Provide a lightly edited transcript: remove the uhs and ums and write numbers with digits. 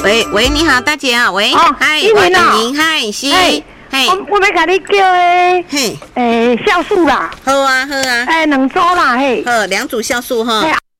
喂，你好，大姐啊，喂， 嗨，我您嗨，是， 嘿，我要甲你叫诶， 嘿， 酵素啦， 好啊， 2组啦，嘿， 好，2组酵素哈。